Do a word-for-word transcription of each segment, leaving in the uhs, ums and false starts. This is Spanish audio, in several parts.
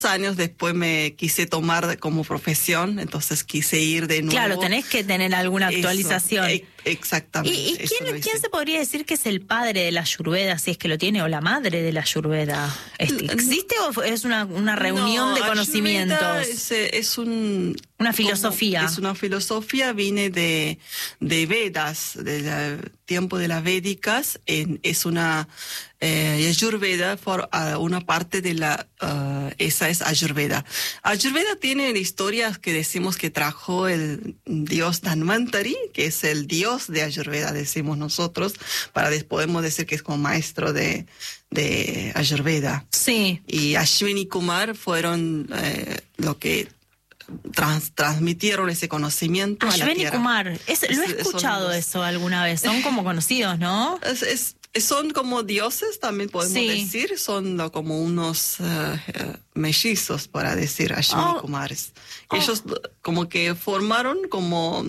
años después me quise tomar como profesión, entonces quise ir de nuevo. Claro, tenés que tener alguna actualización. Eso, e- exactamente. ¿Y, y quién, quién se podría decir que es el padre de la Ayurveda, si es que lo tiene, o la madre de la Ayurveda? ¿Existe o es una, una reunión no, de conocimientos? Es, es un... Una filosofía. Como, es una filosofía, viene de, de Vedas, del tiempo de las Védicas. En, es una eh, Ayurveda, por uh, una parte de la, uh, esa es Ayurveda. Ayurveda tiene historias que decimos que trajo el dios Dhanvantari, que es el dios de Ayurveda, decimos nosotros, para podemos decir que es como maestro de, de Ayurveda. Sí. Y Ashwini Kumar fueron eh, lo que Trans, transmitieron ese conocimiento a la Ashwini tierra. Kumar, es, lo he escuchado los, eso alguna vez, son como conocidos, ¿no? Es, es, son como dioses, también podemos sí. decir, son lo, como unos uh, uh, mellizos, para decir, Ashwini oh. Kumares. Oh. Ellos como que formaron como...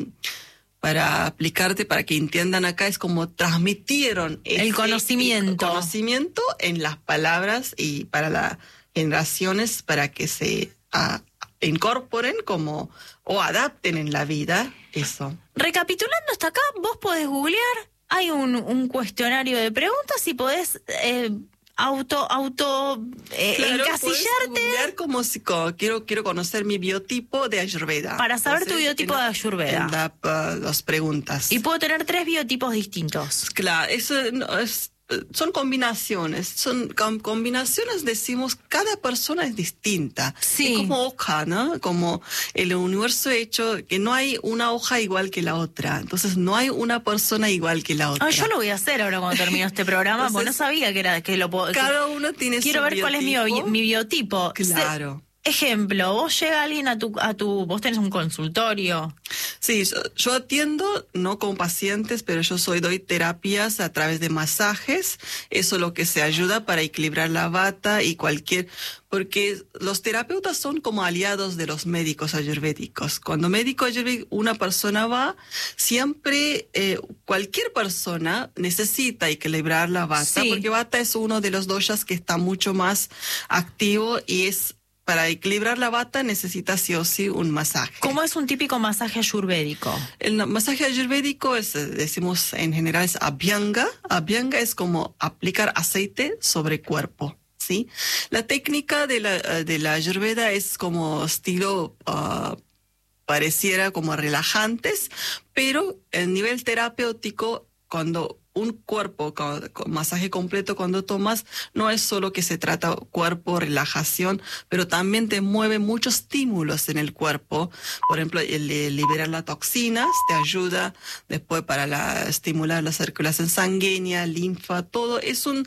para aplicarte, para que entiendan acá, es como transmitieron ese, el conocimiento. El conocimiento en las palabras y para las generaciones, para que se uh, incorporen como o adapten en la vida eso. Recapitulando hasta acá, vos podés googlear, hay un, un cuestionario de preguntas y podés eh, auto auto eh, claro, encasillarte como si como, quiero quiero conocer mi biotipo de Ayurveda. Para saber Entonces, tu biotipo en, de Ayurveda. En la, uh, las preguntas. Y puedo tener tres biotipos distintos. Claro, eso no, es son combinaciones, son com, combinaciones, decimos, cada persona es distinta. Sí. Es como hoja, ¿no? Como el universo hecho, que no hay una hoja igual que la otra. Entonces no hay una persona igual que la otra. Ah, yo lo voy a hacer ahora cuando termino este programa, porque no sabía que era que lo puedo. Cada uno tiene Quiero su ver biotipo. cuál es mi, mi biotipo. Claro. Se, ejemplo, vos llega alguien a tu, a tu, vos tenés un consultorio. Sí, yo, yo atiendo, no con pacientes, pero yo soy, doy terapias a través de masajes. Eso es lo que se ayuda para equilibrar la vata y cualquier, porque los terapeutas son como aliados de los médicos ayurvédicos. Cuando médico ayurvédico, una persona va, siempre, eh, cualquier persona necesita equilibrar la vata, sí. porque vata es uno de los doshas que está mucho más activo y es, para equilibrar la vata necesita sí o sí un masaje. ¿Cómo es un típico masaje ayurvédico? El masaje ayurvédico es, decimos en general, es abhyanga. Abhyanga es como aplicar aceite sobre cuerpo, ¿sí? La técnica de la, de la ayurveda es como estilo, uh, pareciera como relajantes, pero el nivel terapéutico, cuando un cuerpo con, con masaje completo cuando tomas, no es solo que se trata cuerpo, relajación, pero también te mueve muchos estímulos en el cuerpo. Por ejemplo, el, el liberar las toxinas te ayuda después para la, estimular la circulación sanguínea, linfa, todo. Es un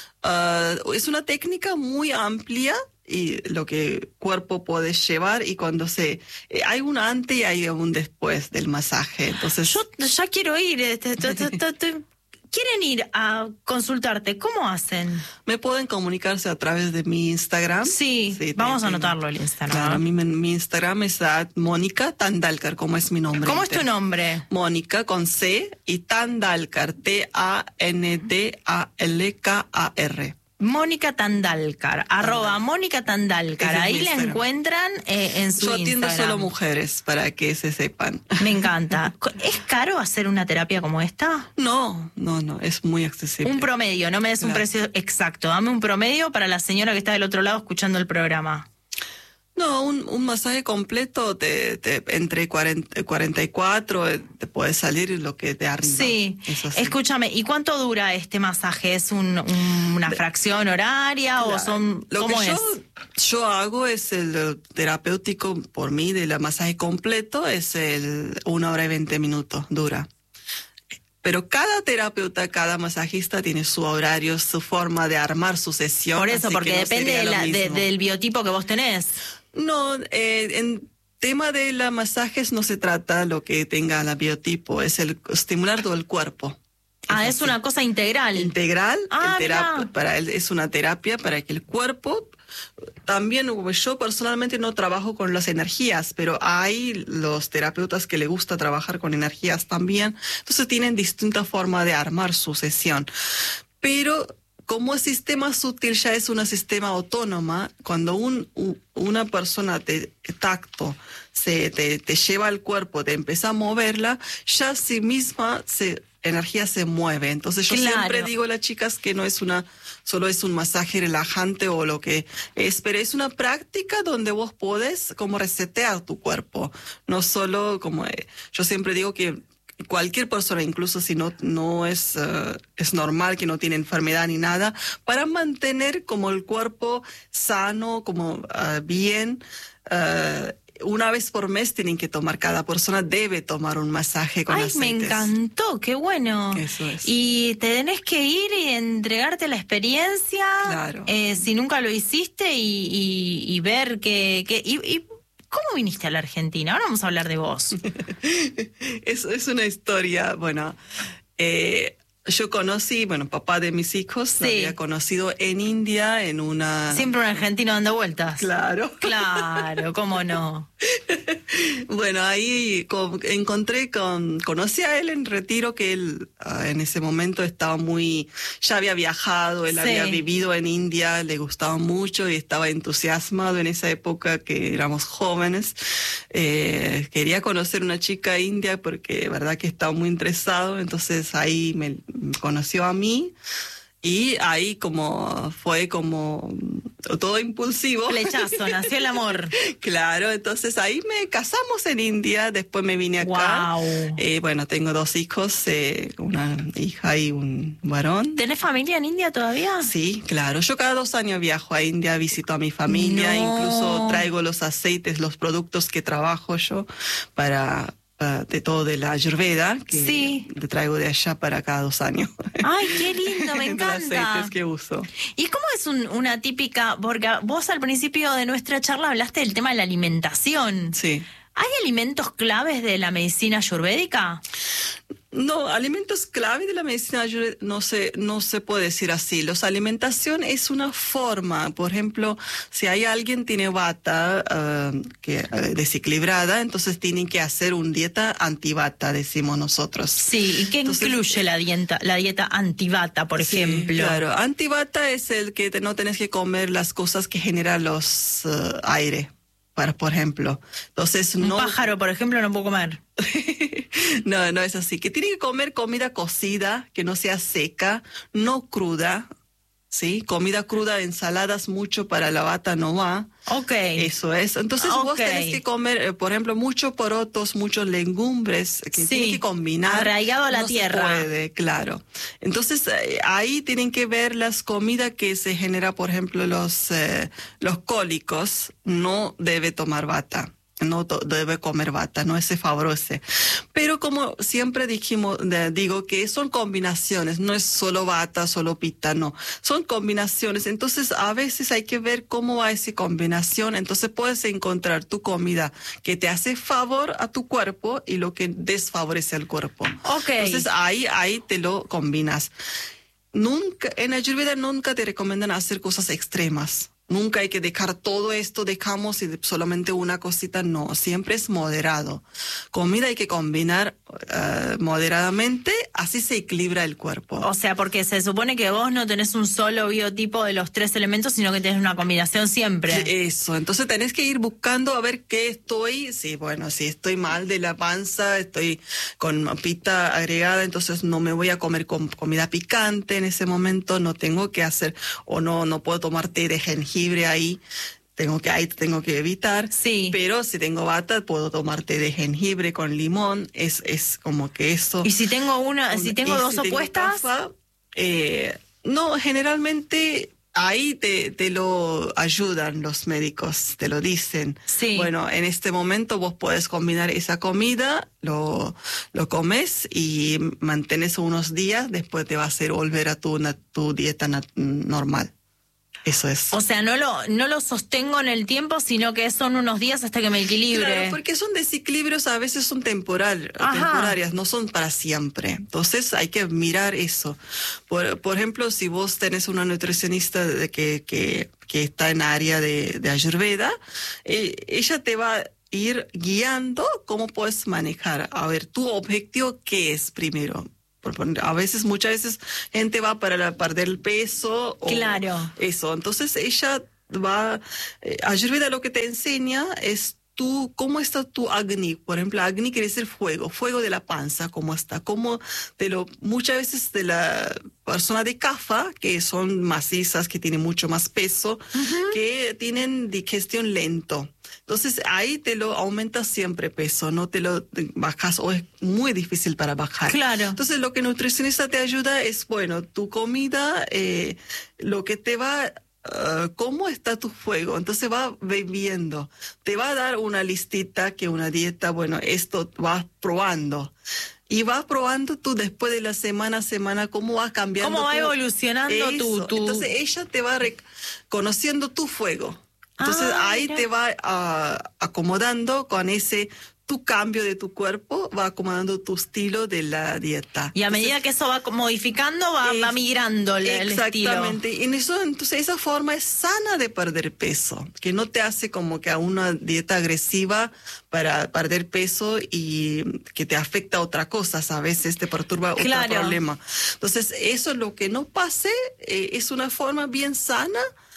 uh, es una técnica muy amplia y lo que el cuerpo puede llevar, y cuando se eh, hay un antes y hay un después del masaje. Entonces yo ya quiero ir. Este, te, te, te, te, ¿Quieren ir a consultarte? ¿Cómo hacen? Me pueden comunicarse a través de mi Instagram. Sí, sí vamos te, a anotarlo el Instagram. Claro, mi, mi Instagram es Mónica Tandalkar, como es mi nombre. ¿Cómo es tu nombre? Mónica con C y Tandalkar, T A N D A L K A R. Mónica Tandalkar, arroba Mónica Tandalkar. Ahí la encuentran eh, en su Yo atiendo Instagram. Solo mujeres, para que se sepan. Me encanta. ¿Es caro hacer una terapia como esta? No, no, no, es muy accesible. Un promedio, no me des claro. un precio exacto. Dame un promedio para la señora que está del otro lado escuchando el programa. No, un, un masaje completo te, te, entre cuarenta, cuarenta y cuatro te puede salir lo que te arriba. Sí, escúchame, ¿y cuánto dura este masaje? ¿Es un, un, una fracción horaria claro. o son lo cómo que es? Yo, yo hago es el terapéutico por mí del masaje completo, es el una hora y veinte minutos dura. Pero cada terapeuta, cada masajista tiene su horario, su forma de armar su sesión. Por eso, porque no depende de la, de, del biotipo que vos tenés. No, eh, en tema de los masajes no se trata lo que tenga la biotipo, es el estimular todo el cuerpo. Ah, es, es una cosa integral. Integral, ah, el terap- para él es una terapia para que el cuerpo. También yo personalmente no trabajo con las energías, pero hay los terapeutas que les gusta trabajar con energías también. Entonces tienen distintas formas de armar su sesión. Pero como el sistema sutil ya es un sistema autónoma, cuando un, u- una persona te tacto se te, te lleva al cuerpo, te empieza a moverla, ya sí misma se energía se mueve. Entonces yo Claro. siempre digo a las chicas que no es una, solo es un masaje relajante o lo que es, pero es una práctica donde vos podés como resetear tu cuerpo. No solo como, eh, yo siempre digo que cualquier persona, incluso si no, no es, uh, es normal, que no tiene enfermedad ni nada, para mantener como el cuerpo sano, como uh, bien, uh, una vez por mes tienen que tomar, cada persona debe tomar un masaje con Ay, aceites. me encantó, qué bueno. Eso es. Y te tenés que ir y entregarte la experiencia, Claro. eh, si nunca lo hiciste, y, y, y ver que... que y, y ¿cómo viniste a la Argentina? Ahora vamos a hablar de vos. es, es una historia, bueno, eh, yo conocí, bueno, papá de mis hijos, Sí. lo había conocido en India, en una... Siempre un argentino dando vueltas. Claro. Claro, cómo no. Bueno, ahí co- encontré con, conocí a él en retiro, que él ah, en ese momento estaba muy, ya había viajado, él Sí. había vivido en India, le gustaba mucho y estaba entusiasmado en esa época que éramos jóvenes. Eh, quería conocer una chica india porque, verdad que estaba muy interesado, entonces ahí me, me conoció a mí. Y ahí como fue como todo impulsivo. Flechazo, nació el amor. Claro, entonces ahí me casamos en India, después me vine acá. Wow. Eh, bueno, tengo dos hijos, eh, una hija y un varón. ¿Tenés familia en India todavía? Sí, claro. Yo cada dos años viajo a India, visito a mi familia, No. incluso traigo los aceites, los productos que trabajo yo para, para de todo de la Ayurveda, que Sí. le traigo de allá para cada dos años. Ay, qué lindo, me Los encanta. aceites que uso. ¿Y cómo es un- una típica, porque vos al principio de nuestra charla hablaste del tema de la alimentación? Sí. ¿Hay alimentos claves de la medicina ayurvédica? No, alimentos clave de la medicina ayurveda no se, no se puede decir así. Los alimentación es una forma. Por ejemplo, si hay alguien tiene vata uh, que uh, desequilibrada, entonces tienen que hacer una dieta antivata, decimos nosotros. Sí, ¿y qué Entonces, incluye la dieta, la dieta antivata, por Sí, ejemplo? claro, antivata es el que te- no tenés que comer las cosas que generan los uh, aire. Para, por ejemplo, entonces Un no. pájaro, por ejemplo, no puedo comer. No, no es así. Que tiene que comer comida cocida, que no sea seca, no cruda, ¿sí? Comida cruda, ensaladas mucho para la vata no va. Ok. Eso es. Entonces vos Ok. tenés que comer, eh, por ejemplo, muchos porotos, muchos legumbres, que Sí. tienen que combinar. Arraigado a la no tierra. Se puede, claro. Entonces eh, ahí tienen que ver las comidas que se genera, por ejemplo, los, eh, los cólicos, no debe tomar vata. No to- debe comer vata, no se favorece. Pero como siempre dijimos, de- digo que son combinaciones, no es solo vata, solo pita, no. Son combinaciones. Entonces a veces hay que ver cómo va esa combinación. Entonces puedes encontrar tu comida que te hace favor a tu cuerpo y lo que desfavorece al cuerpo. Ok. Entonces ahí, ahí te lo combinas. Nunca, en Ayurveda nunca te recomiendan hacer cosas extremas. Nunca hay que dejar todo esto, dejamos y de- solamente una cosita, no, siempre es moderado. Comida hay que combinar eh, moderadamente, así se equilibra el cuerpo. O sea, porque se supone que vos no tenés un solo biotipo de los tres elementos, sino que tenés una combinación siempre. Eso, entonces tenés que ir buscando a ver qué estoy, sí, bueno, si estoy mal de la panza, estoy con pita agregada, entonces no me voy a comer con comida picante en ese momento, no tengo que hacer, o no, no puedo tomar té de jengibre ahí, tengo que, ahí tengo que evitar. Sí. Pero si tengo vata, puedo tomar té de jengibre con limón, es, es como que eso. Y si tengo una, si tengo Y dos si tengo opuestas, kafa, eh, no, generalmente ahí te, te lo ayudan los médicos, te lo dicen. Sí. Bueno, en este momento vos podés combinar esa comida, lo, lo comes y mantienes unos días, después te va a hacer volver a tu, na- tu dieta nat- normal. Eso es. o sea, no lo, no lo sostengo en el tiempo, sino que son unos días hasta que me equilibre. Claro, porque son desequilibrios, a veces son temporal, Ajá. temporarias, no son para siempre. Entonces hay que mirar eso. Por, por ejemplo, si vos tenés una nutricionista de que, que, que está en área de, de Ayurveda, eh, ella te va a ir guiando cómo puedes manejar. A ver, tu objetivo, ¿qué es primero? por poner, a veces, muchas veces, gente va para la, perder el peso. O claro. Eso. Entonces, ella va. Eh, Ayurveda lo que te enseña es tú, cómo está tu Agni. Por ejemplo, Agni quiere decir fuego, fuego de la panza, cómo está. Cómo de lo, muchas veces de la persona de Kapha, que son macizas, que tienen mucho más peso, uh-huh. que tienen digestión lento. Entonces ahí te lo aumentas siempre peso, no te lo bajas o es muy difícil para bajar. Claro. Entonces lo que el nutricionista te ayuda es, bueno, tu comida, eh, lo que te va... Uh, cómo está tu fuego, entonces va viendo, te va a dar una listita, que una dieta, bueno, esto vas probando y vas probando tú después de la semana a semana cómo va cambiando, cómo va tu, evolucionando tu, tu entonces ella te va rec- conociendo tu fuego, entonces ah, ahí mira. te va uh, acomodando con ese tu cambio de tu cuerpo, va acomodando tu estilo de la dieta. Y a entonces, medida que eso va modificando, va, es, va migrando el, el estilo. Exactamente. Y en eso, entonces esa forma es sana de perder peso, que no te hace como que a una dieta agresiva para perder peso y que te afecta a otra cosa, a veces te perturba claro. otro problema. Entonces eso, lo que no pase, eh, es una forma bien sana.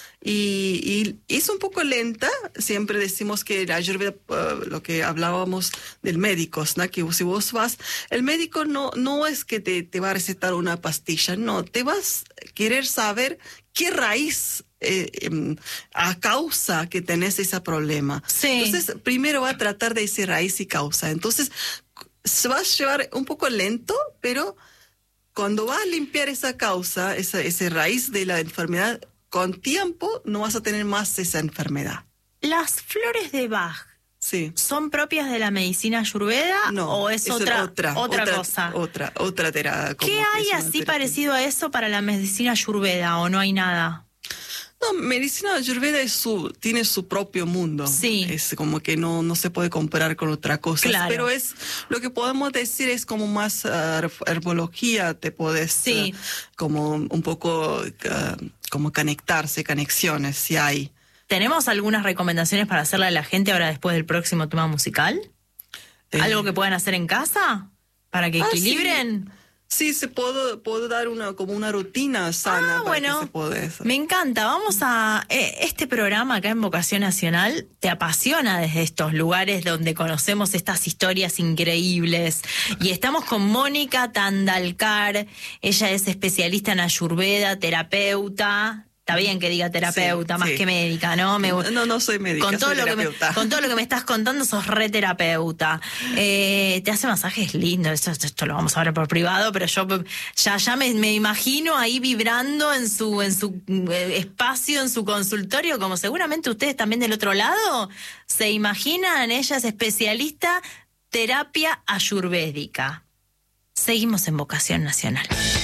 Y, y es un poco lenta, siempre decimos que la Ayurveda, uh, lo que hablábamos del médico, ¿no? Que si vos vas, el médico no, no es que te, te va a recetar una pastilla, no, te vas a querer saber qué raíz eh, eh, a causa que tenés ese problema. Sí. Entonces, primero va a tratar de ese raíz y causa. Entonces, se va a llevar un poco lento, pero cuando vas a limpiar esa causa, esa, ese raíz de la enfermedad, con tiempo no vas a tener más esa enfermedad. ¿Las flores de Bach sí. son propias de la medicina ayurveda no, o es, es otra, otra, otra, otra cosa? Otra, otra terapia. ¿Qué hay así terapia. parecido a eso para la medicina ayurveda o no hay nada? No, medicina ayurveda es su, tiene su propio mundo. Sí. Es como que no, no se puede comparar con otra cosa. Claro. Pero es, lo que podemos decir es como más uh, herbología, te podés sí. uh, como un poco uh, como conectarse, conexiones, si hay. ¿Tenemos algunas recomendaciones para hacerle a la gente ahora después del próximo tema musical? Eh. ¿Algo que puedan hacer en casa para que ah, equilibren? Sí. Sí, se puedo, puedo dar una como una rutina sana. Ah, para bueno, que se puede hacer. Me encanta. Vamos a... Eh, este programa acá en Vocación Nacional te apasiona desde estos lugares donde conocemos estas historias increíbles. Y estamos con Mónica Tandalkar. Ella es especialista en Ayurveda, terapeuta... Está bien que diga terapeuta, sí, más sí. que médica, ¿no? Me, no, no soy médica, con todo soy lo terapeuta. Que me, con todo lo que me estás contando, sos re terapeuta. Eh, te hace masajes lindos, esto, esto, esto lo vamos a ver por privado, pero yo ya, ya me, me imagino ahí vibrando en su, en su espacio, en su consultorio, como seguramente ustedes también del otro lado se imaginan. Ella es especialista terapia ayurvédica. Seguimos en Vocación Nacional.